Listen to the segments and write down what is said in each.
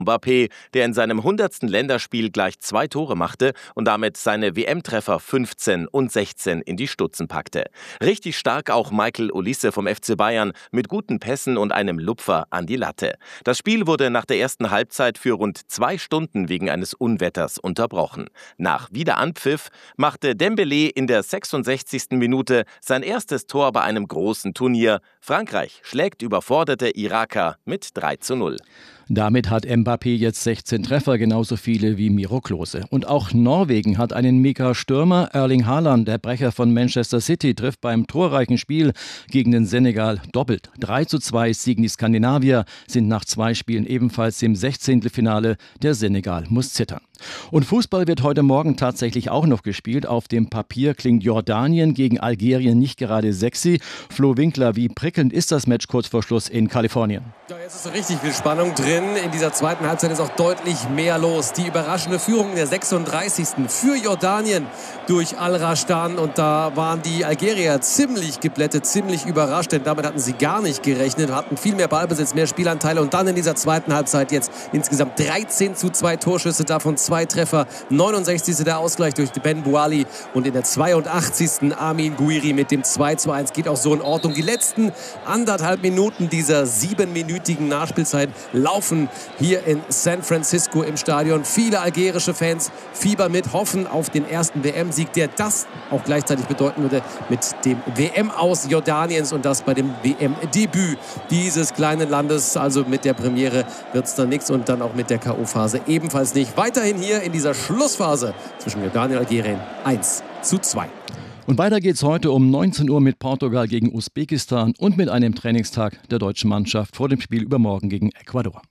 Mbappé, der in seinem 100. Länderspiel gleich 2 Tore machte und damit seine WM-Treffer 15 und 16 in die Stutzen packte. Richtig stark auch Michael Olise vom FC Bayern mit guten Pässen und einem Lupfer an die Latte. Das Spiel wurde nach der ersten Halbzeit für rund 2 Stunden wegen eines Unwetters unterbrochen. Nach Wiederanpfiff machte Dembélé in der 66. Minute sein erstes Tor bei einem großen Turnier. Frankreich schlägt überforderte Iraker mit 3:0. Damit hat Mbappé jetzt 16 Treffer, genauso viele wie Miro Klose. Und auch Norwegen hat einen Mega-Stürmer. Erling Haaland, der Brecher von Manchester City, trifft beim torreichen Spiel gegen den Senegal doppelt. 3:2 siegen die Skandinavier, sind nach 2 Spielen ebenfalls im 16. Finale. Der Senegal muss zittern. Und Fußball wird heute Morgen tatsächlich auch noch gespielt. Auf dem Papier klingt Jordanien gegen Algerien nicht gerade sexy. Flo Winkler, wie prickelnd ist das Match kurz vor Schluss in Kalifornien? Ja, jetzt ist so richtig viel Spannung drin. In dieser zweiten Halbzeit ist auch deutlich mehr los. Die überraschende Führung der 36. für Jordanien durch Al-Rashdan. Und da waren die Algerier ziemlich geblättet, ziemlich überrascht. Denn damit hatten sie gar nicht gerechnet, hatten viel mehr Ballbesitz, mehr Spielanteile. Und dann in dieser zweiten Halbzeit jetzt insgesamt 13:2 Torschüsse, davon 2 Treffer. 69. der Ausgleich durch Ben Bouali. Und in der 82. Amin Gouiri mit dem 2:1 geht auch so in Ordnung. Die letzten 1,5 Minuten dieser 7-minütigen Nachspielzeit laufen hier in San Francisco im Stadion. Viele algerische Fans fiebern mit, hoffen auf den ersten WM-Sieg, der das auch gleichzeitig bedeuten würde mit dem WM-Aus Jordaniens und das bei dem WM-Debüt dieses kleinen Landes. Also mit der Premiere wird es dann nichts und dann auch mit der K.O.-Phase ebenfalls nicht. Weiterhin hier in dieser Schlussphase zwischen Jordanien und Algerien 1:2. Und weiter geht's heute um 19 Uhr mit Portugal gegen Usbekistan und mit einem Trainingstag der deutschen Mannschaft vor dem Spiel übermorgen gegen Ecuador.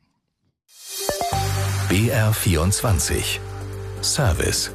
BR24 Service.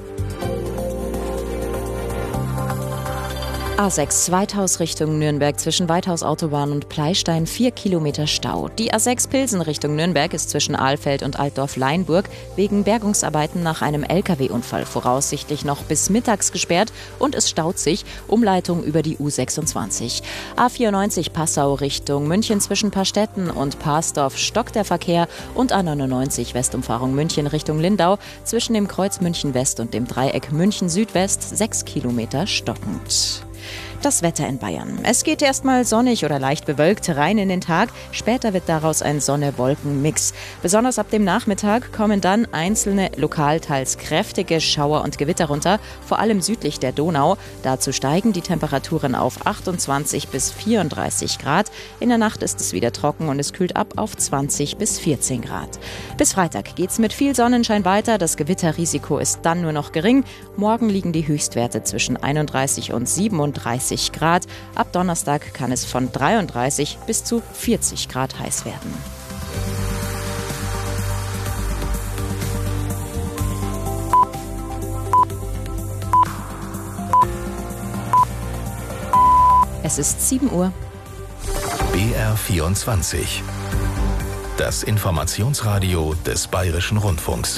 A6 Weithaus Richtung Nürnberg zwischen Weithaus Autobahn und Pleistein 4 Kilometer Stau. Die A6 Pilsen Richtung Nürnberg ist zwischen Ahlfeld und Altdorf-Leinburg wegen Bergungsarbeiten nach einem LKW-Unfall voraussichtlich noch bis mittags gesperrt und es staut sich. Umleitung über die U26. A94 Passau Richtung München zwischen Pastetten und Parsdorf stockt der Verkehr und A99 Westumfahrung München Richtung Lindau zwischen dem Kreuz München West und dem Dreieck München Südwest 6 Kilometer stockend. Das Wetter in Bayern. Es geht erstmal sonnig oder leicht bewölkt rein in den Tag. Später wird daraus ein Sonne-Wolken-Mix. Besonders ab dem Nachmittag kommen dann einzelne, lokal teils kräftige Schauer und Gewitter runter, vor allem südlich der Donau. Dazu steigen die Temperaturen auf 28 bis 34 Grad. In der Nacht ist es wieder trocken und es kühlt ab auf 20 bis 14 Grad. Bis Freitag geht's mit viel Sonnenschein weiter. Das Gewitterrisiko ist dann nur noch gering. Morgen liegen die Höchstwerte zwischen 31 und 37 Grad. Ab Donnerstag kann es von 33 bis zu 40 Grad heiß werden. Es ist 7 Uhr. BR24. Das Informationsradio des Bayerischen Rundfunks.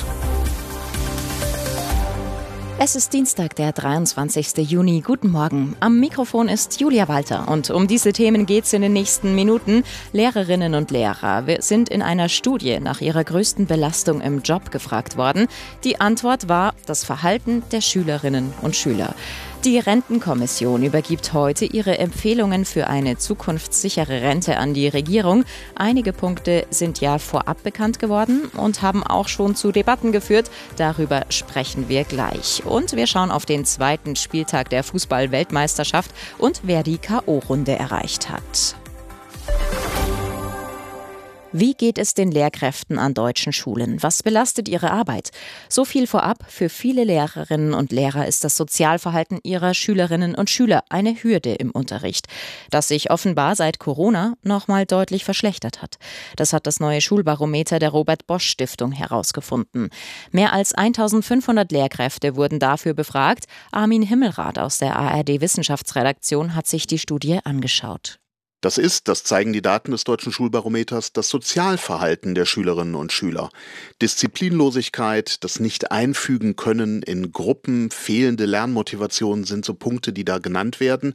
Es ist Dienstag, der 23. Juni. Guten Morgen. Am Mikrofon ist Julia Walter und um diese Themen geht's in den nächsten Minuten. Lehrerinnen und Lehrer sind in einer Studie nach ihrer größten Belastung im Job gefragt worden. Die Antwort war das Verhalten der Schülerinnen und Schüler. Die Rentenkommission übergibt heute ihre Empfehlungen für eine zukunftssichere Rente an die Regierung. Einige Punkte sind ja vorab bekannt geworden und haben auch schon zu Debatten geführt. Darüber sprechen wir gleich. Und wir schauen auf den zweiten Spieltag der Fußball-Weltmeisterschaft und wer die K.O.-Runde erreicht hat. Wie geht es den Lehrkräften an deutschen Schulen? Was belastet ihre Arbeit? So viel vorab. Für viele Lehrerinnen und Lehrer ist das Sozialverhalten ihrer Schülerinnen und Schüler eine Hürde im Unterricht, das sich offenbar seit Corona noch mal deutlich verschlechtert hat. Das hat das neue Schulbarometer der Robert-Bosch-Stiftung herausgefunden. Mehr als 1500 Lehrkräfte wurden dafür befragt. Armin Himmelrath aus der ARD-Wissenschaftsredaktion hat sich die Studie angeschaut. Das zeigen die Daten des Deutschen Schulbarometers, das Sozialverhalten der Schülerinnen und Schüler. Disziplinlosigkeit, das Nicht-Einfügen können in Gruppen, fehlende Lernmotivation sind so Punkte, die da genannt werden.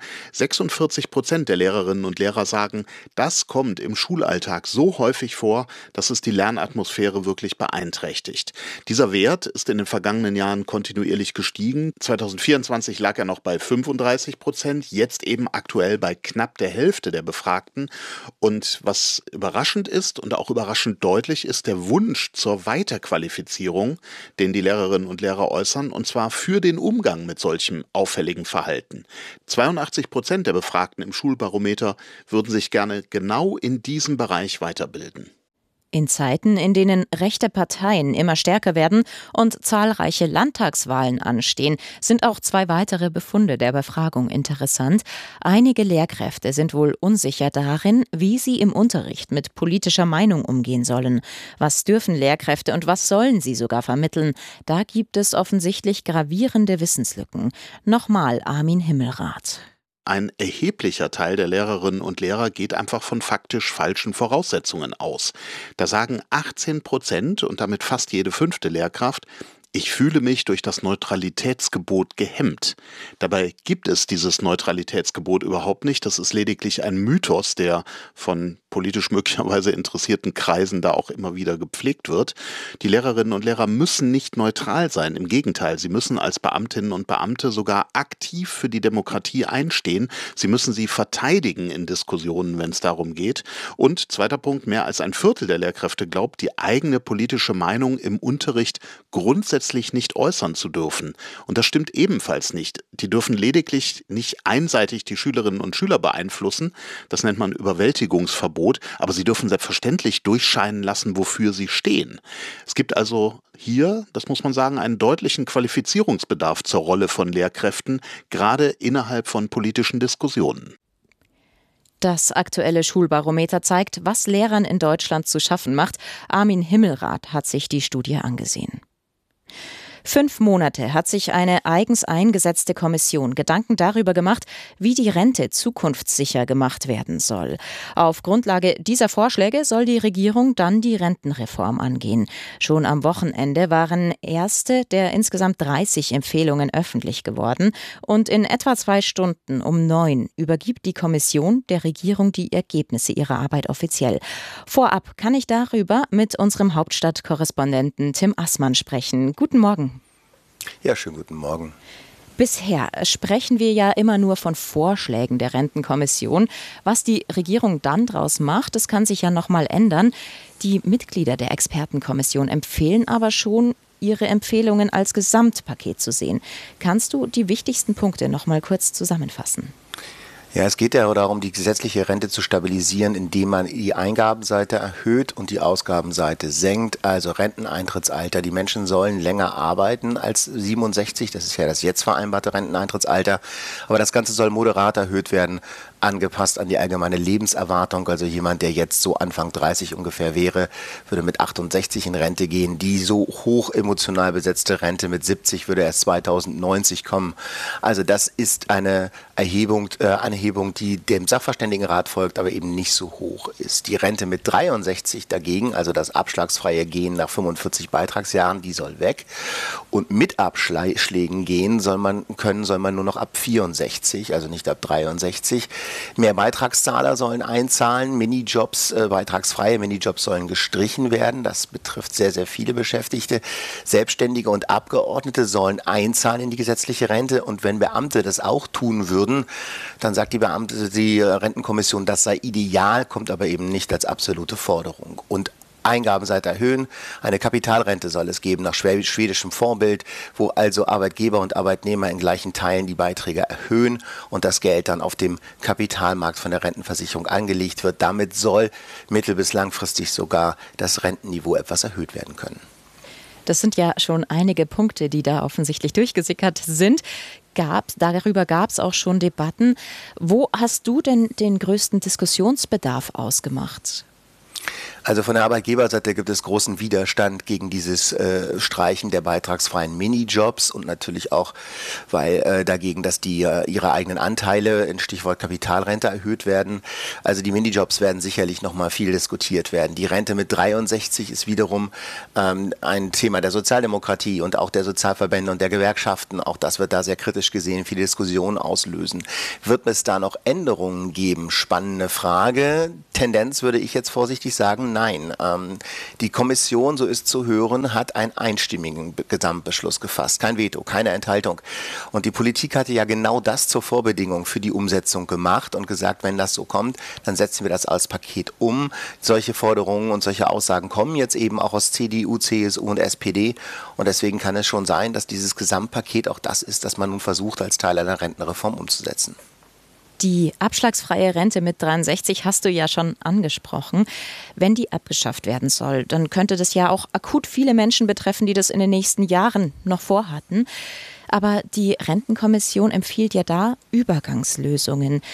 46% der Lehrerinnen und Lehrer sagen, das kommt im Schulalltag so häufig vor, dass es die Lernatmosphäre wirklich beeinträchtigt. Dieser Wert ist in den vergangenen Jahren kontinuierlich gestiegen. 2024 lag er noch bei 35%, jetzt eben aktuell bei knapp der Hälfte der Befragten. Und was überraschend ist und auch überraschend deutlich ist der Wunsch zur Weiterqualifizierung, den die Lehrerinnen und Lehrer äußern, und zwar für den Umgang mit solchem auffälligen Verhalten. 82% der Befragten im Schulbarometer würden sich gerne genau in diesem Bereich weiterbilden. In Zeiten, in denen rechte Parteien immer stärker werden und zahlreiche Landtagswahlen anstehen, sind auch 2 weitere Befunde der Befragung interessant. Einige Lehrkräfte sind wohl unsicher darin, wie sie im Unterricht mit politischer Meinung umgehen sollen. Was dürfen Lehrkräfte und was sollen sie sogar vermitteln? Da gibt es offensichtlich gravierende Wissenslücken. Nochmal Armin Himmelrath. Ein erheblicher Teil der Lehrerinnen und Lehrer geht einfach von faktisch falschen Voraussetzungen aus. Da sagen 18% und damit fast jede 5. Lehrkraft, ich fühle mich durch das Neutralitätsgebot gehemmt. Dabei gibt es dieses Neutralitätsgebot überhaupt nicht. Das ist lediglich ein Mythos, der von politisch möglicherweise interessierten Kreisen da auch immer wieder gepflegt wird. Die Lehrerinnen und Lehrer müssen nicht neutral sein. Im Gegenteil, sie müssen als Beamtinnen und Beamte sogar aktiv für die Demokratie einstehen. Sie müssen sie verteidigen in Diskussionen, wenn es darum geht. Und zweiter Punkt, mehr als ein Viertel der Lehrkräfte glaubt, die eigene politische Meinung im Unterricht grundsätzlich nicht äußern zu dürfen. Und das stimmt ebenfalls nicht. Die dürfen lediglich nicht einseitig die Schülerinnen und Schüler beeinflussen. Das nennt man Überwältigungsverbot. Aber sie dürfen selbstverständlich durchscheinen lassen, wofür sie stehen. Es gibt also hier, das muss man sagen, einen deutlichen Qualifizierungsbedarf zur Rolle von Lehrkräften, gerade innerhalb von politischen Diskussionen. Das aktuelle Schulbarometer zeigt, was Lehrern in Deutschland zu schaffen macht. Armin Himmelrath hat sich die Studie angesehen. 5 Monate hat sich eine eigens eingesetzte Kommission Gedanken darüber gemacht, wie die Rente zukunftssicher gemacht werden soll. Auf Grundlage dieser Vorschläge soll die Regierung dann die Rentenreform angehen. Schon am Wochenende waren erste der insgesamt 30 Empfehlungen öffentlich geworden. Und in etwa 2 Stunden um 9 übergibt die Kommission der Regierung die Ergebnisse ihrer Arbeit offiziell. Vorab kann ich darüber mit unserem Hauptstadtkorrespondenten Tim Assmann sprechen. Guten Morgen. Ja, schönen guten Morgen. Bisher sprechen wir ja immer nur von Vorschlägen der Rentenkommission. Was die Regierung dann draus macht, das kann sich ja noch mal ändern. Die Mitglieder der Expertenkommission empfehlen aber schon, ihre Empfehlungen als Gesamtpaket zu sehen. Kannst du die wichtigsten Punkte noch mal kurz zusammenfassen? Ja, es geht ja darum, die gesetzliche Rente zu stabilisieren, indem man die Eingabenseite erhöht und die Ausgabenseite senkt. Also Renteneintrittsalter. Die Menschen sollen länger arbeiten als 67. Das ist ja das jetzt vereinbarte Renteneintrittsalter. Aber das Ganze soll moderat erhöht werden, angepasst an die allgemeine Lebenserwartung. Also jemand, der jetzt so Anfang 30 ungefähr wäre, würde mit 68 in Rente gehen. Die so hoch emotional besetzte Rente mit 70 würde erst 2090 kommen. Also das ist eine Erhebung, die dem Sachverständigenrat folgt, aber eben nicht so hoch ist. Die Rente mit 63 dagegen, also das abschlagsfreie Gehen nach 45 Beitragsjahren, die soll weg. Und mit Abschlägen gehen soll man nur noch ab 64, also nicht ab 63. Mehr Beitragszahler sollen einzahlen, Minijobs, beitragsfreie Minijobs sollen gestrichen werden. Das betrifft sehr, sehr viele Beschäftigte. Selbstständige und Abgeordnete sollen einzahlen in die gesetzliche Rente. Und wenn Beamte das auch tun würden, dann sagt die Rentenkommission, das sei ideal, kommt aber eben nicht als absolute Forderung. Und Eingabenseite erhöhen. Eine Kapitalrente soll es geben nach schwedischem Vorbild, wo also Arbeitgeber und Arbeitnehmer in gleichen Teilen die Beiträge erhöhen und das Geld dann auf dem Kapitalmarkt von der Rentenversicherung angelegt wird. Damit soll mittel- bis langfristig sogar das Rentenniveau etwas erhöht werden können. Das sind ja schon einige Punkte, die da offensichtlich durchgesickert sind. Darüber gab es auch schon Debatten. Wo hast du denn den größten Diskussionsbedarf ausgemacht? Also von der Arbeitgeberseite gibt es großen Widerstand gegen dieses Streichen der beitragsfreien Minijobs und natürlich auch, weil dagegen, dass die ihre eigenen Anteile in Stichwort Kapitalrente erhöht werden. Also die Minijobs werden sicherlich noch mal viel diskutiert werden. Die Rente mit 63 ist wiederum ein Thema der Sozialdemokratie und auch der Sozialverbände und der Gewerkschaften. Auch das wird da sehr kritisch gesehen, viele Diskussionen auslösen. Wird es da noch Änderungen geben? Spannende Frage. Tendenz würde ich jetzt vorsichtig sagen, nein. Die Kommission, so ist zu hören, hat einen einstimmigen Gesamtbeschluss gefasst. Kein Veto, keine Enthaltung. Und die Politik hatte ja genau das zur Vorbedingung für die Umsetzung gemacht und gesagt, wenn das so kommt, dann setzen wir das als Paket um. Solche Forderungen und solche Aussagen kommen jetzt eben auch aus CDU, CSU und SPD. Und deswegen kann es schon sein, dass dieses Gesamtpaket auch das ist, das man nun versucht, als Teil einer Rentenreform umzusetzen. Die abschlagsfreie Rente mit 63 hast du ja schon angesprochen. Wenn die abgeschafft werden soll, dann könnte das ja auch akut viele Menschen betreffen, die das in den nächsten Jahren noch vorhatten. Aber die Rentenkommission empfiehlt ja da Übergangslösungen.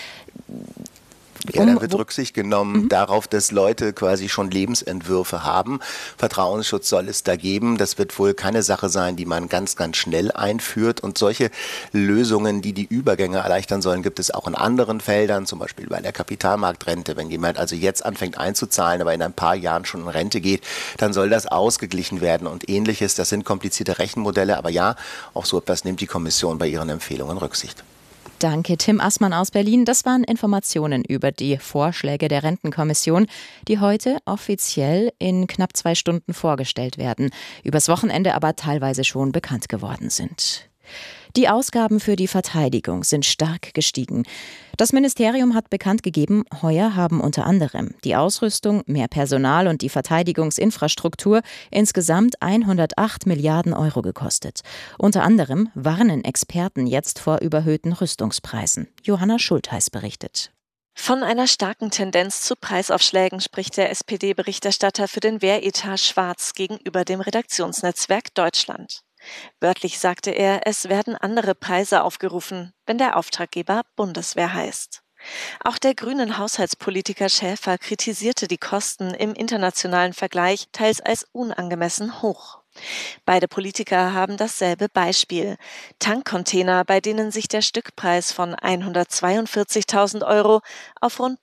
Ja, da wird Rücksicht genommen darauf, dass Leute quasi schon Lebensentwürfe haben. Vertrauensschutz soll es da geben. Das wird wohl keine Sache sein, die man ganz, ganz schnell einführt. Und solche Lösungen, die die Übergänge erleichtern sollen, gibt es auch in anderen Feldern, zum Beispiel bei der Kapitalmarktrente. Wenn jemand also jetzt anfängt einzuzahlen, aber in ein paar Jahren schon in Rente geht, dann soll das ausgeglichen werden und Ähnliches. Das sind komplizierte Rechenmodelle. Aber ja, auf so etwas nimmt die Kommission bei ihren Empfehlungen Rücksicht. Danke, Tim Assmann aus Berlin. Das waren Informationen über die Vorschläge der Rentenkommission, die heute offiziell in knapp 2 Stunden vorgestellt werden, übers Wochenende aber teilweise schon bekannt geworden sind. Die Ausgaben für die Verteidigung sind stark gestiegen. Das Ministerium hat bekannt gegeben, heuer haben unter anderem die Ausrüstung, mehr Personal und die Verteidigungsinfrastruktur insgesamt 108 Milliarden Euro gekostet. Unter anderem warnen Experten jetzt vor überhöhten Rüstungspreisen. Johanna Schultheiß berichtet. Von einer starken Tendenz zu Preisaufschlägen spricht der SPD-Berichterstatter für den Wehretat Schwarz gegenüber dem Redaktionsnetzwerk Deutschland. Wörtlich sagte er, es werden andere Preise aufgerufen, wenn der Auftraggeber Bundeswehr heißt. Auch der grünen Haushaltspolitiker Schäfer kritisierte die Kosten im internationalen Vergleich teils als unangemessen hoch. Beide Politiker haben dasselbe Beispiel. Tankcontainer, bei denen sich der Stückpreis von 142.000 Euro auf rund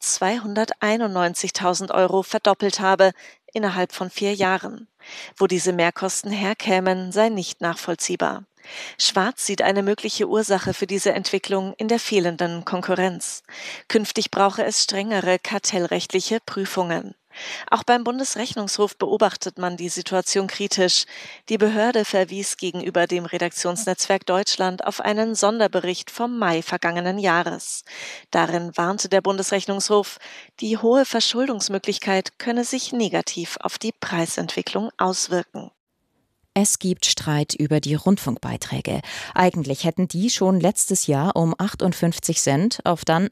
291.000 Euro verdoppelt habe, innerhalb von 4 Jahren. Wo diese Mehrkosten herkämen, sei nicht nachvollziehbar. Schwarz sieht eine mögliche Ursache für diese Entwicklung in der fehlenden Konkurrenz. Künftig brauche es strengere kartellrechtliche Prüfungen. Auch beim Bundesrechnungshof beobachtet man die Situation kritisch. Die Behörde verwies gegenüber dem Redaktionsnetzwerk Deutschland auf einen Sonderbericht vom Mai vergangenen Jahres. Darin warnte der Bundesrechnungshof, die hohe Verschuldungsmöglichkeit könne sich negativ auf die Preisentwicklung auswirken. Es gibt Streit über die Rundfunkbeiträge. Eigentlich hätten die schon letztes Jahr um 58 Cent auf dann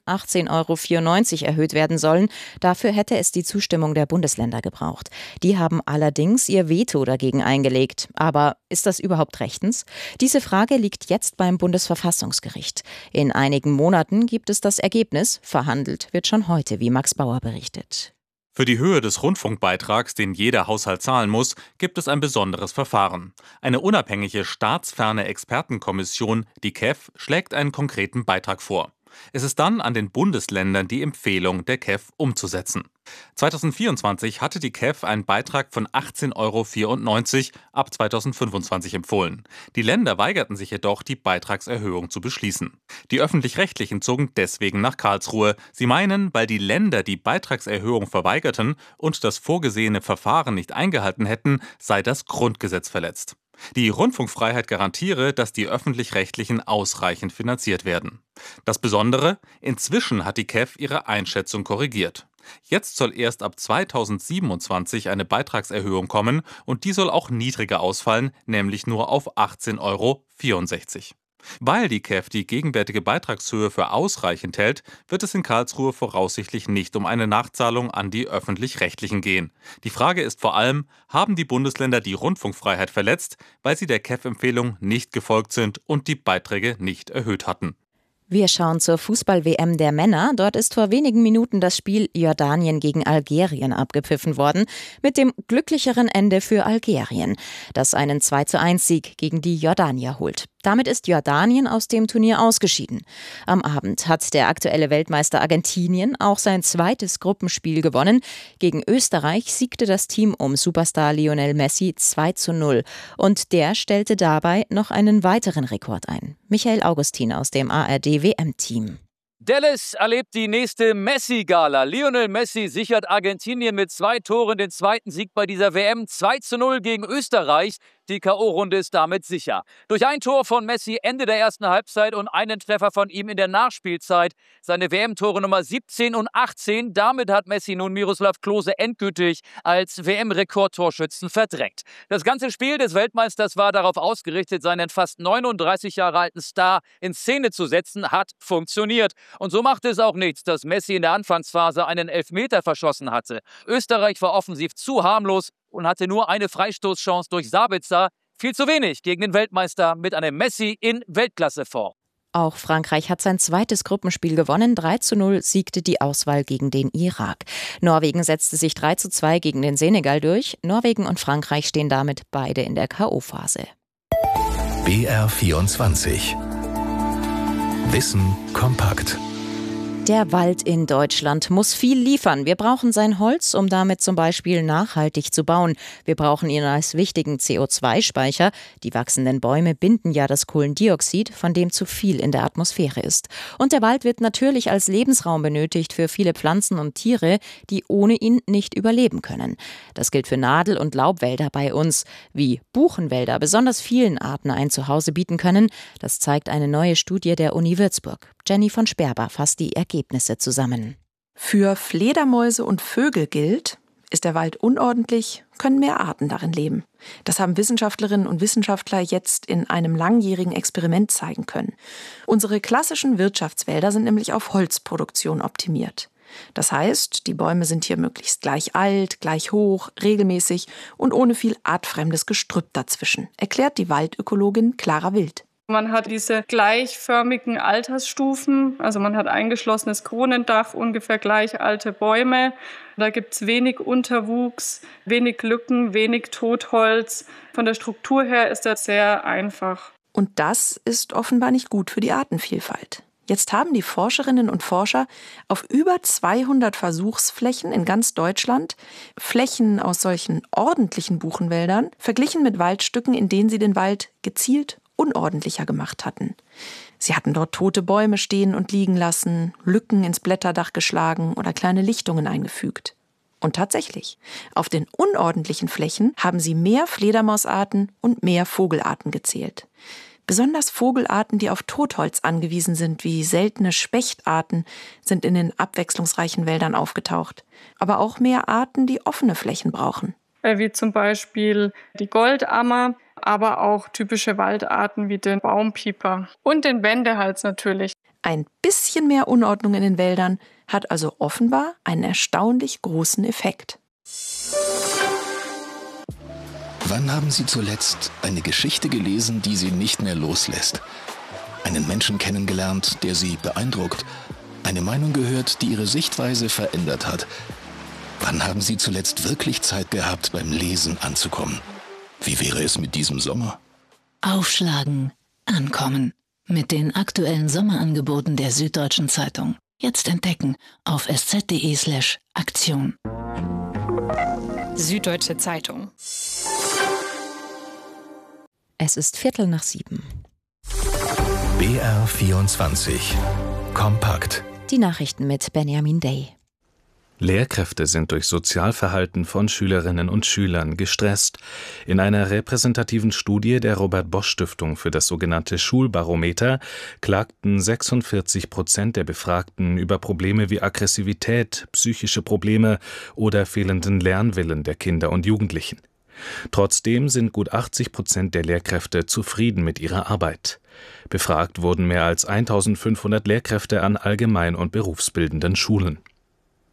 18,94 € erhöht werden sollen. Dafür hätte es die Zustimmung der Bundesländer gebraucht. Die haben allerdings ihr Veto dagegen eingelegt. Aber ist das überhaupt rechtens? Diese Frage liegt jetzt beim Bundesverfassungsgericht. In einigen Monaten gibt es das Ergebnis. Verhandelt wird schon heute, wie Max Bauer berichtet. Für die Höhe des Rundfunkbeitrags, den jeder Haushalt zahlen muss, gibt es ein besonderes Verfahren. Eine unabhängige staatsferne Expertenkommission, die KEF, schlägt einen konkreten Beitrag vor. Es ist dann an den Bundesländern, die Empfehlung der KEF umzusetzen. 2024 hatte die KEF einen Beitrag von 18,94 € ab 2025 empfohlen. Die Länder weigerten sich jedoch, die Beitragserhöhung zu beschließen. Die Öffentlich-Rechtlichen zogen deswegen nach Karlsruhe. Sie meinen, weil die Länder die Beitragserhöhung verweigerten und das vorgesehene Verfahren nicht eingehalten hätten, sei das Grundgesetz verletzt. Die Rundfunkfreiheit garantiere, dass die Öffentlich-Rechtlichen ausreichend finanziert werden. Das Besondere: Inzwischen hat die KEF ihre Einschätzung korrigiert. Jetzt soll erst ab 2027 eine Beitragserhöhung kommen und die soll auch niedriger ausfallen, nämlich nur auf 18,64 €. Weil die KEF die gegenwärtige Beitragshöhe für ausreichend hält, wird es in Karlsruhe voraussichtlich nicht um eine Nachzahlung an die Öffentlich-Rechtlichen gehen. Die Frage ist vor allem, haben die Bundesländer die Rundfunkfreiheit verletzt, weil sie der KEF-Empfehlung nicht gefolgt sind und die Beiträge nicht erhöht hatten? Wir schauen zur Fußball-WM der Männer. Dort ist vor wenigen Minuten das Spiel Jordanien gegen Algerien abgepfiffen worden, mit dem glücklicheren Ende für Algerien, das einen 2:1-Sieg gegen die Jordanier holt. Damit ist Jordanien aus dem Turnier ausgeschieden. Am Abend hat der aktuelle Weltmeister Argentinien auch sein zweites Gruppenspiel gewonnen. Gegen Österreich siegte das Team um Superstar Lionel Messi 2:0. Und der stellte dabei noch einen weiteren Rekord ein. Michael Augustin aus dem ARD-WM-Team. Dallas erlebt die nächste Messi-Gala. Lionel Messi sichert Argentinien mit 2 Toren den zweiten Sieg bei dieser WM. 2:0 gegen Österreich. Die K.O.-Runde ist damit sicher. Durch ein Tor von Messi Ende der ersten Halbzeit und einen Treffer von ihm in der Nachspielzeit. Seine WM-Tore Nummer 17 und 18. Damit hat Messi nun Miroslav Klose endgültig als WM-Rekordtorschützen verdrängt. Das ganze Spiel des Weltmeisters war darauf ausgerichtet, seinen fast 39 Jahre alten Star in Szene zu setzen. Hat funktioniert. Und so machte es auch nichts, dass Messi in der Anfangsphase einen Elfmeter verschossen hatte. Österreich war offensiv zu harmlos und hatte nur eine Freistoßchance durch Sabitzer. Viel zu wenig gegen den Weltmeister mit einem Messi in Weltklasseform. Auch Frankreich hat sein zweites Gruppenspiel gewonnen. 3:0 siegte die Auswahl gegen den Irak. Norwegen setzte sich 3:2 gegen den Senegal durch. Norwegen und Frankreich stehen damit beide in der K.O.-Phase. BR24 Wissen kompakt. Der Wald in Deutschland muss viel liefern. Wir brauchen sein Holz, um damit zum Beispiel nachhaltig zu bauen. Wir brauchen ihn als wichtigen CO2-Speicher. Die wachsenden Bäume binden ja das Kohlendioxid, von dem zu viel in der Atmosphäre ist. Und der Wald wird natürlich als Lebensraum benötigt für viele Pflanzen und Tiere, die ohne ihn nicht überleben können. Das gilt für Nadel- und Laubwälder bei uns. Wie Buchenwälder besonders vielen Arten ein Zuhause bieten können, das zeigt eine neue Studie der Uni Würzburg. Jenny von Sperber fasst die Ergebnisse zusammen. Für Fledermäuse und Vögel gilt, ist der Wald unordentlich, können mehr Arten darin leben. Das haben Wissenschaftlerinnen und Wissenschaftler jetzt in einem langjährigen Experiment zeigen können. Unsere klassischen Wirtschaftswälder sind nämlich auf Holzproduktion optimiert. Das heißt, die Bäume sind hier möglichst gleich alt, gleich hoch, regelmäßig und ohne viel artfremdes Gestrüpp dazwischen, erklärt die Waldökologin Clara Wild. Man hat diese gleichförmigen Altersstufen, also man hat eingeschlossenes Kronendach, ungefähr gleich alte Bäume. Da gibt es wenig Unterwuchs, wenig Lücken, wenig Totholz. Von der Struktur her ist das sehr einfach. Und das ist offenbar nicht gut für die Artenvielfalt. Jetzt haben die Forscherinnen und Forscher auf über 200 Versuchsflächen in ganz Deutschland Flächen aus solchen ordentlichen Buchenwäldern verglichen mit Waldstücken, in denen sie den Wald gezielt unordentlicher gemacht hatten. Sie hatten dort tote Bäume stehen und liegen lassen, Lücken ins Blätterdach geschlagen oder kleine Lichtungen eingefügt. Und tatsächlich, auf den unordentlichen Flächen haben sie mehr Fledermausarten und mehr Vogelarten gezählt. Besonders Vogelarten, die auf Totholz angewiesen sind, wie seltene Spechtarten, sind in den abwechslungsreichen Wäldern aufgetaucht. Aber auch mehr Arten, die offene Flächen brauchen. Wie zum Beispiel die Goldammer, aber auch typische Waldarten wie den Baumpieper und den Wendehals natürlich. Ein bisschen mehr Unordnung in den Wäldern hat also offenbar einen erstaunlich großen Effekt. Wann haben Sie zuletzt eine Geschichte gelesen, die Sie nicht mehr loslässt? Einen Menschen kennengelernt, der Sie beeindruckt? Eine Meinung gehört, die Ihre Sichtweise verändert hat? Wann haben Sie zuletzt wirklich Zeit gehabt, beim Lesen anzukommen? Wie wäre es mit diesem Sommer? Aufschlagen, ankommen. Mit den aktuellen Sommerangeboten der Süddeutschen Zeitung. Jetzt entdecken auf sz.de/Aktion. Süddeutsche Zeitung. Es ist 6:15. BR24 Kompakt. Die Nachrichten mit Benjamin Day. Lehrkräfte sind durch Sozialverhalten von Schülerinnen und Schülern gestresst. In einer repräsentativen Studie der Robert-Bosch-Stiftung für das sogenannte Schulbarometer klagten 46% der Befragten über Probleme wie Aggressivität, psychische Probleme oder fehlenden Lernwillen der Kinder und Jugendlichen. Trotzdem sind gut 80% der Lehrkräfte zufrieden mit ihrer Arbeit. Befragt wurden mehr als 1500 Lehrkräfte an allgemein- und berufsbildenden Schulen.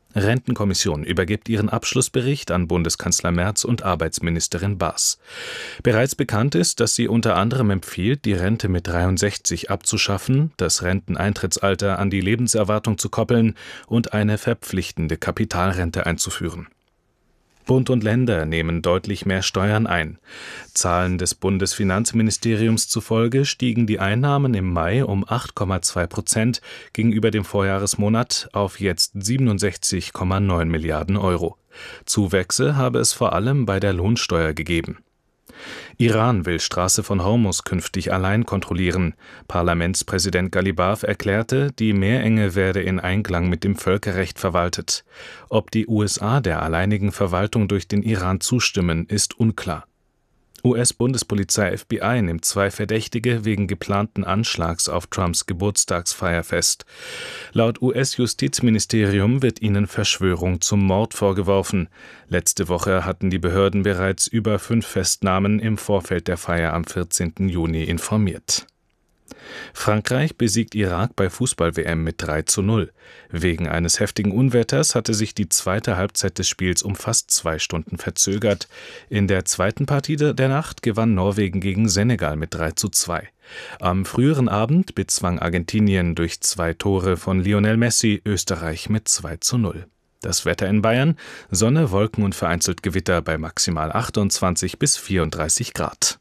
Rentenkommission übergibt ihren Abschlussbericht an Bundeskanzler Merz und Arbeitsministerin Baas. Bereits bekannt ist, dass sie unter anderem empfiehlt, die Rente mit 63 abzuschaffen, das Renteneintrittsalter an die Lebenserwartung zu koppeln und eine verpflichtende Kapitalrente einzuführen. Bund und Länder nehmen deutlich mehr Steuern ein. Zahlen des Bundesfinanzministeriums zufolge stiegen die Einnahmen im Mai um 8,2% gegenüber dem Vorjahresmonat auf jetzt 67,9 Milliarden Euro. Zuwächse habe es vor allem bei der Lohnsteuer gegeben. Iran will Straße von Hormuz künftig allein kontrollieren. Parlamentspräsident Ghalibaf erklärte, die Meerenge werde in Einklang mit dem Völkerrecht verwaltet. Ob die USA der alleinigen Verwaltung durch den Iran zustimmen, ist unklar. US-Bundespolizei FBI nimmt 2 Verdächtige wegen geplanten Anschlags auf Trumps Geburtstagsfeier fest. Laut US-Justizministerium wird ihnen Verschwörung zum Mord vorgeworfen. Letzte Woche hatten die Behörden bereits über 5 Festnahmen im Vorfeld der Feier am 14. Juni informiert. Frankreich besiegt Irak bei Fußball-WM mit 3:0. Wegen eines heftigen Unwetters hatte sich die zweite Halbzeit des Spiels um fast 2 Stunden verzögert. In der zweiten Partie der Nacht gewann Norwegen gegen Senegal mit 3:2. Am früheren Abend bezwang Argentinien durch 2 Tore von Lionel Messi Österreich mit 2:0. Das Wetter in Bayern: Sonne, Wolken und vereinzelt Gewitter bei maximal 28 bis 34 Grad.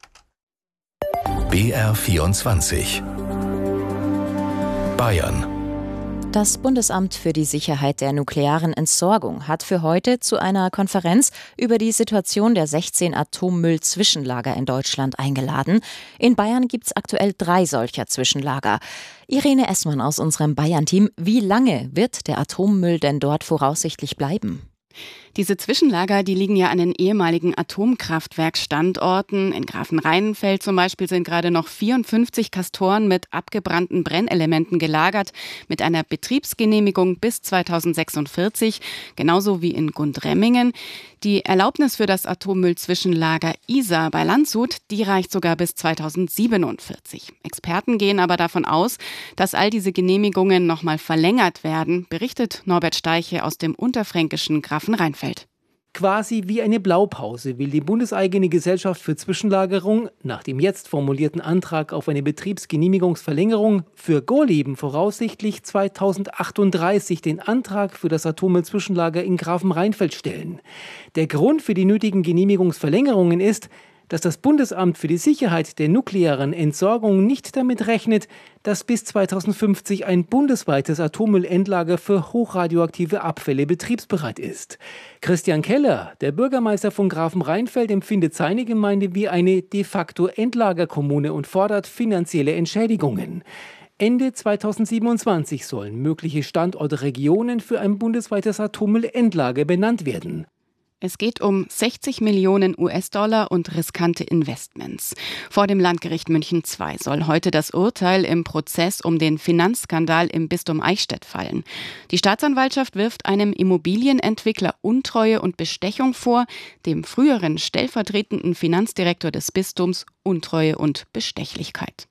BR24 Bayern. Das Bundesamt für die Sicherheit der nuklearen Entsorgung hat für heute zu einer Konferenz über die Situation der 16 Atommüll-Zwischenlager in Deutschland eingeladen. In Bayern gibt es aktuell 3 solcher Zwischenlager. Irene Essmann aus unserem Bayern-Team, wie lange wird der Atommüll denn dort voraussichtlich bleiben? Diese Zwischenlager, die liegen ja an den ehemaligen Atomkraftwerksstandorten. In Grafenrheinfeld zum Beispiel sind gerade noch 54 Castoren mit abgebrannten Brennelementen gelagert, mit einer Betriebsgenehmigung bis 2046, genauso wie in Gundremmingen. Die Erlaubnis für das Atommüll-Zwischenlager Isar bei Landshut, die reicht sogar bis 2047. Experten gehen aber davon aus, dass all diese Genehmigungen nochmal verlängert werden, berichtet Norbert Steiche aus dem unterfränkischen Grafenrheinfeld. Quasi wie eine Blaupause will die bundeseigene Gesellschaft für Zwischenlagerung nach dem jetzt formulierten Antrag auf eine Betriebsgenehmigungsverlängerung für Gorleben voraussichtlich 2038 den Antrag für das Atommüll-Zwischenlager in Grafenrheinfeld stellen. Der Grund für die nötigen Genehmigungsverlängerungen ist, dass das Bundesamt für die Sicherheit der nuklearen Entsorgung nicht damit rechnet, dass bis 2050 ein bundesweites Atommüllendlager für hochradioaktive Abfälle betriebsbereit ist. Christian Keller, der Bürgermeister von Grafenrheinfeld, empfindet seine Gemeinde wie eine de facto Endlagerkommune und fordert finanzielle Entschädigungen. Ende 2027 sollen mögliche Standortregionen für ein bundesweites Atommüllendlager benannt werden. Es geht um 60 Millionen US-Dollar und riskante Investments. Vor dem Landgericht München II soll heute das Urteil im Prozess um den Finanzskandal im Bistum Eichstätt fallen. Die Staatsanwaltschaft wirft einem Immobilienentwickler Untreue und Bestechung vor, dem früheren stellvertretenden Finanzdirektor des Bistums Untreue und Bestechlichkeit.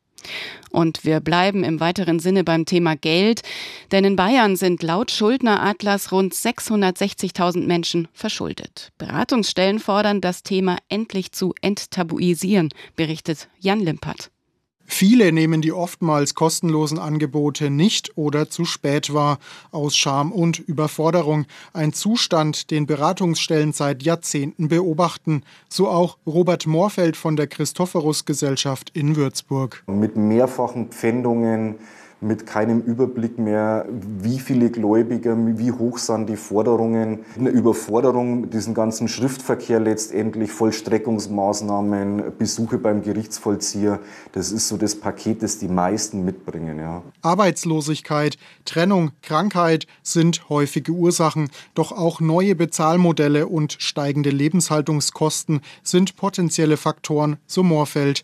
Und wir bleiben im weiteren Sinne beim Thema Geld, denn in Bayern sind laut Schuldneratlas rund 660.000 Menschen verschuldet. Beratungsstellen fordern, das Thema endlich zu enttabuisieren, berichtet Jan Limpert. Viele nehmen die oftmals kostenlosen Angebote nicht oder zu spät wahr, aus Scham und Überforderung. Ein Zustand, den Beratungsstellen seit Jahrzehnten beobachten. So auch Robert Moorfeld von der Christophorus-Gesellschaft in Würzburg. Mit mehrfachen Pfändungen, mit keinem Überblick mehr, wie viele Gläubiger, wie hoch sind die Forderungen, eine Überforderung, diesen ganzen Schriftverkehr letztendlich, Vollstreckungsmaßnahmen, Besuche beim Gerichtsvollzieher, das ist so das Paket, das die meisten mitbringen. Ja. Arbeitslosigkeit, Trennung, Krankheit sind häufige Ursachen, doch auch neue Bezahlmodelle und steigende Lebenshaltungskosten sind potenzielle Faktoren, so Moorfeld.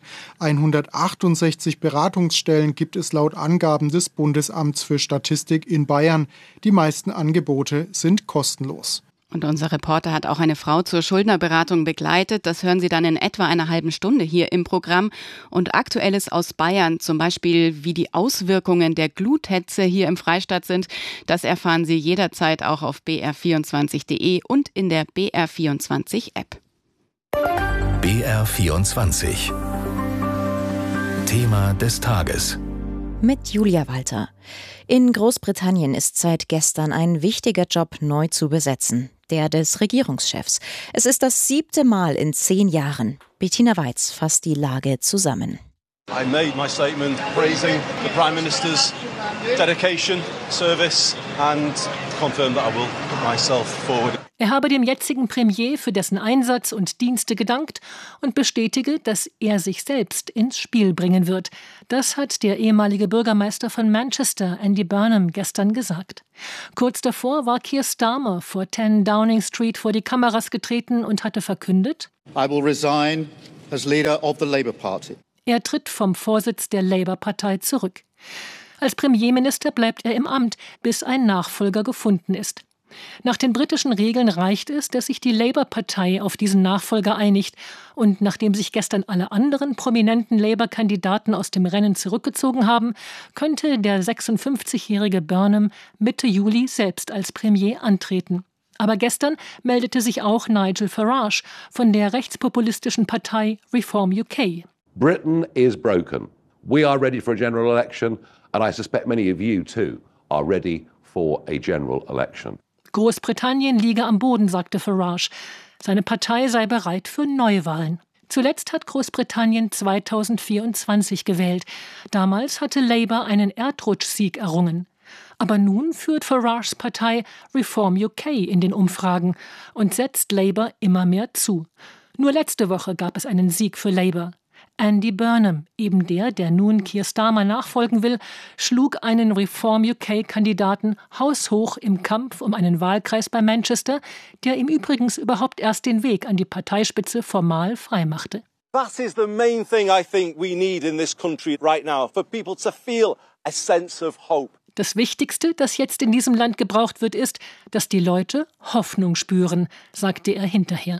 168 Beratungsstellen gibt es laut Angaben des Bundesamts für Statistik in Bayern. Die meisten Angebote sind kostenlos. Und unser Reporter hat auch eine Frau zur Schuldnerberatung begleitet. Das hören Sie dann in etwa einer halben Stunde hier im Programm. Und Aktuelles aus Bayern, zum Beispiel wie die Auswirkungen der Gluthetze hier im Freistaat sind, das erfahren Sie jederzeit auch auf br24.de und in der BR24-App. BR24 Thema des Tages. Mit Julia Walter. In Großbritannien ist seit gestern ein wichtiger Job neu zu besetzen, der des Regierungschefs. Es ist das 7. Mal in 10 Jahren. Bettina Weiz fasst die Lage zusammen. I made my statement praising the Prime Minister's dedication, service and confirmed that I will put myself forward. Er habe dem jetzigen Premier für dessen Einsatz und Dienste gedankt und bestätige, dass er sich selbst ins Spiel bringen wird. Das hat der ehemalige Bürgermeister von Manchester, Andy Burnham, gestern gesagt. Kurz davor war Keir Starmer vor 10 Downing Street vor die Kameras getreten und hatte verkündet: I will resign as leader of the Labour Party. Er tritt vom Vorsitz der Labour-Partei zurück. Als Premierminister bleibt er im Amt, bis ein Nachfolger gefunden ist. Nach den britischen Regeln reicht es, dass sich die Labour-Partei auf diesen Nachfolger einigt. Und nachdem sich gestern alle anderen prominenten Labour-Kandidaten aus dem Rennen zurückgezogen haben, könnte der 56-jährige Burnham Mitte Juli selbst als Premier antreten. Aber gestern meldete sich auch Nigel Farage von der rechtspopulistischen Partei Reform UK. Britain is broken. We are ready for a general election, and I suspect many of you too are ready for a general election. Großbritannien liege am Boden, sagte Farage. Seine Partei sei bereit für Neuwahlen. Zuletzt hat Großbritannien 2024 gewählt. Damals hatte Labour einen Erdrutschsieg errungen. Aber nun führt Farages Partei Reform UK in den Umfragen und setzt Labour immer mehr zu. Nur letzte Woche gab es einen Sieg für Labour. Andy Burnham, eben der nun Keir Starmer nachfolgen will, schlug einen Reform-UK-Kandidaten haushoch im Kampf um einen Wahlkreis bei Manchester, der ihm übrigens überhaupt erst den Weg an die Parteispitze formal freimachte. That is the main thing I think we need in this country right now, for people to feel a sense of hope. Das Wichtigste, das jetzt in diesem Land gebraucht wird, ist, dass die Leute Hoffnung spüren, sagte er hinterher.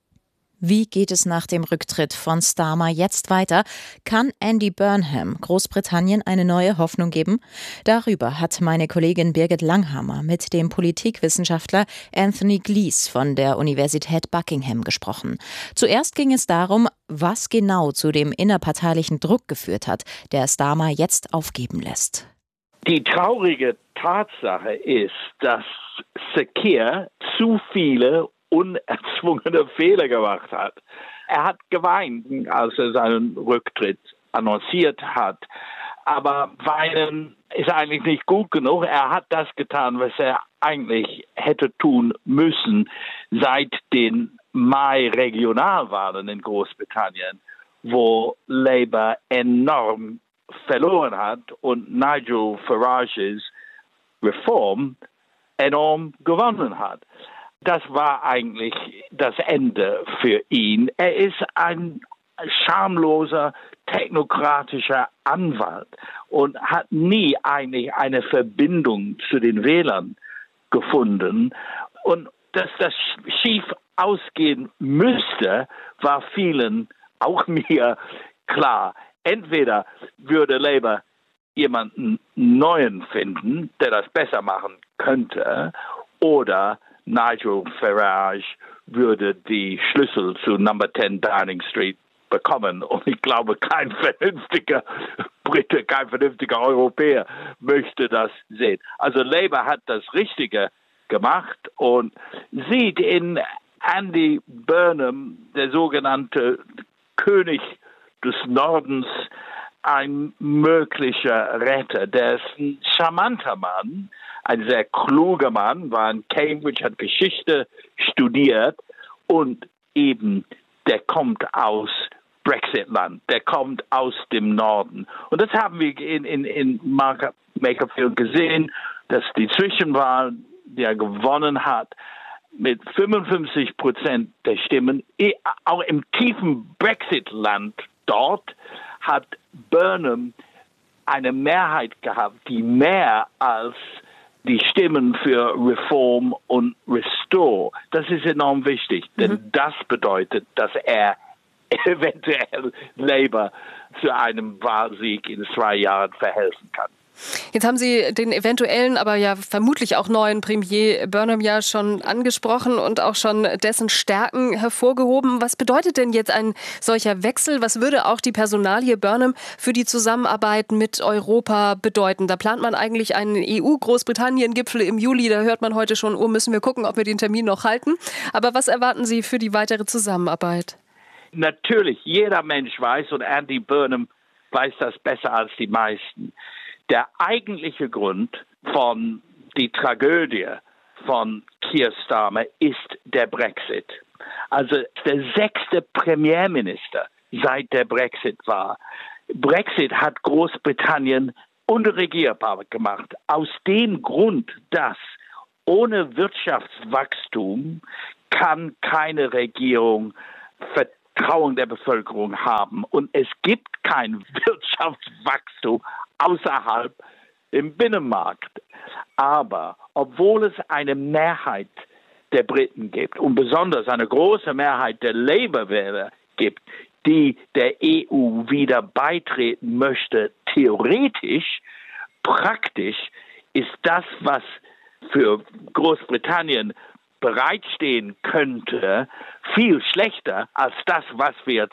Wie geht es nach dem Rücktritt von Starmer jetzt weiter? Kann Andy Burnham Großbritannien eine neue Hoffnung geben? Darüber hat meine Kollegin Birgit Langhammer mit dem Politikwissenschaftler Anthony Glees von der Universität Buckingham gesprochen. Zuerst ging es darum, was genau zu dem innerparteilichen Druck geführt hat, der Starmer jetzt aufgeben lässt. Die traurige Tatsache ist, dass Sir Keir zu viele unerzwungene Fehler gemacht hat. Er hat geweint, als er seinen Rücktritt annonciert hat. Aber weinen ist eigentlich nicht gut genug. Er hat das getan, was er eigentlich hätte tun müssen seit den Mai-Regionalwahlen in Großbritannien, wo Labour enorm verloren hat und Nigel Farages Reform enorm gewonnen hat. Das war eigentlich das Ende für ihn. Er ist ein schamloser, technokratischer Anwalt und hat nie eigentlich eine Verbindung zu den Wählern gefunden. Und dass das schief ausgehen müsste, war vielen, auch mir, klar. Entweder würde Labour jemanden Neuen finden, der das besser machen könnte, oder Nigel Farage würde die Schlüssel zu Number 10 Downing Street bekommen. Und ich glaube, kein vernünftiger Brite, kein vernünftiger Europäer möchte das sehen. Also Labour hat das Richtige gemacht und sieht in Andy Burnham, der sogenannte König des Nordens, ein möglicher Retter. Der ist ein charmanter Mann, ein sehr kluger Mann, war in Cambridge, hat Geschichte studiert und eben der kommt aus Brexitland, der kommt aus dem Norden. Und das haben wir in Makerfield gesehen, dass die Zwischenwahl, die er gewonnen hat, mit 55% der Stimmen, auch im tiefen Brexitland dort, hat Burnham eine Mehrheit gehabt, die mehr als die Stimmen für Reform und Restore. Das ist enorm wichtig, denn das bedeutet, dass er eventuell Labour zu einem Wahlsieg in 2 Jahren verhelfen kann. Jetzt haben Sie den eventuellen, aber ja vermutlich auch neuen Premier Burnham ja schon angesprochen und auch schon dessen Stärken hervorgehoben. Was bedeutet denn jetzt ein solcher Wechsel? Was würde auch die Personalie Burnham für die Zusammenarbeit mit Europa bedeuten? Da plant man eigentlich einen EU-Großbritannien-Gipfel im Juli. Da hört man heute schon, müssen wir gucken, ob wir den Termin noch halten. Aber was erwarten Sie für die weitere Zusammenarbeit? Natürlich, jeder Mensch weiß, und Andy Burnham weiß das besser als die meisten, der eigentliche Grund von die Tragödie von Keir Starmer ist der Brexit. Also der 6. Premierminister seit der Brexit war. Brexit hat Großbritannien unregierbar gemacht. Aus dem Grund, dass ohne Wirtschaftswachstum kann keine Regierung Vertrauen der Bevölkerung haben. Und es gibt kein Wirtschaftswachstum außerhalb im Binnenmarkt. Aber obwohl es eine Mehrheit der Briten gibt und besonders eine große Mehrheit der Labour-Wähler gibt, die der EU wieder beitreten möchte, theoretisch, praktisch ist das, was für Großbritannien bereitstehen könnte, viel schlechter als das, was wir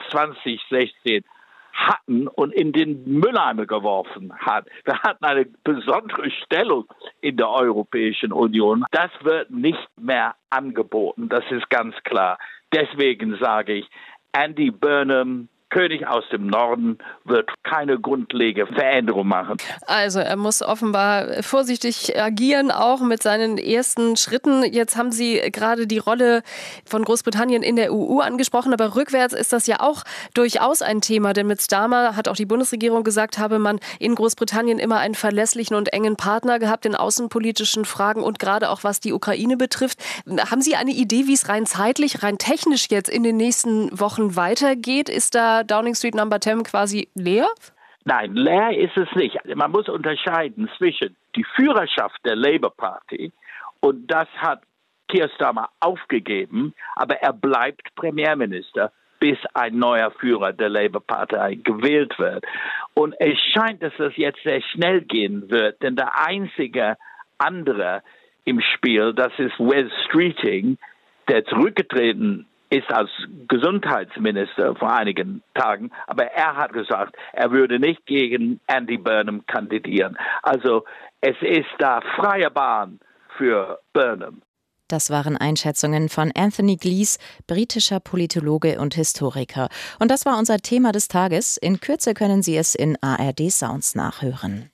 2016 hatten und in den Mülleimer geworfen hat. Wir hatten eine besondere Stellung in der Europäischen Union. Das wird nicht mehr angeboten, das ist ganz klar. Deswegen sage ich, Andy Burnham, König aus dem Norden, wird keine grundlegende Veränderung machen. Also er muss offenbar vorsichtig agieren, auch mit seinen ersten Schritten. Jetzt haben Sie gerade die Rolle von Großbritannien in der EU angesprochen, aber rückwärts ist das ja auch durchaus ein Thema, denn mit Starmer hat auch die Bundesregierung gesagt, habe man in Großbritannien immer einen verlässlichen und engen Partner gehabt in außenpolitischen Fragen und gerade auch was die Ukraine betrifft. Haben Sie eine Idee, wie es rein zeitlich, rein technisch jetzt in den nächsten Wochen weitergeht? Ist da Downing Street Number 10 quasi leer? Nein, leer ist es nicht. Man muss unterscheiden zwischen die Führerschaft der Labour Party und das hat Keir Starmer aufgegeben, aber er bleibt Premierminister, bis ein neuer Führer der Labour Partei gewählt wird. Und es scheint, dass das jetzt sehr schnell gehen wird, denn der einzige andere im Spiel, das ist Wes Streeting, der zurückgetreten ist als Gesundheitsminister vor einigen Tagen, aber er hat gesagt, er würde nicht gegen Andy Burnham kandidieren. Also es ist da freie Bahn für Burnham. Das waren Einschätzungen von Anthony Glees, britischer Politologe und Historiker. Und das war unser Thema des Tages. In Kürze können Sie es in ARD Sounds nachhören.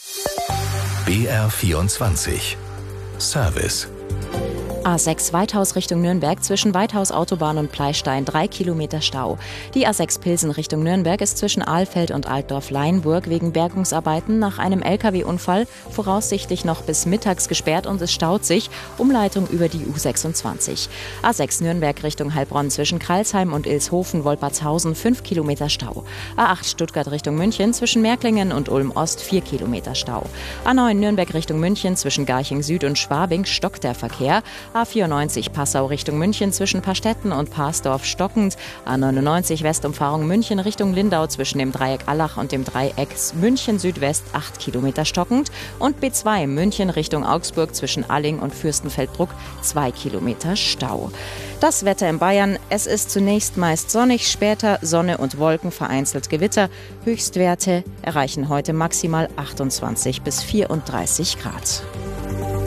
BR24 Service. A6 Weithaus Richtung Nürnberg zwischen Weithaus Autobahn und Pleistein 3 Kilometer Stau. Die A6 Pilsen Richtung Nürnberg ist zwischen Ahlfeld und Altdorf-Leinburg wegen Bergungsarbeiten nach einem LKW-Unfall voraussichtlich noch bis mittags gesperrt und es staut sich. Umleitung über die U26. A6 Nürnberg Richtung Heilbronn zwischen Kreilsheim und Ilshofen-Wolpertshausen 5 Kilometer Stau. A8 Stuttgart Richtung München zwischen Märklingen und Ulm-Ost 4 Kilometer Stau. A9 Nürnberg Richtung München zwischen Garching Süd und Schwabing stockt der Verkehr. A94 Passau Richtung München zwischen Pastetten und Parsdorf stockend. A99 Westumfahrung München Richtung Lindau zwischen dem Dreieck Allach und dem Dreieck München Südwest 8 Kilometer stockend. Und B2 München Richtung Augsburg zwischen Alling und Fürstenfeldbruck 2 Kilometer Stau. Das Wetter in Bayern. Es ist zunächst meist sonnig, später Sonne und Wolken, vereinzelt Gewitter. Höchstwerte erreichen heute maximal 28 bis 34 Grad.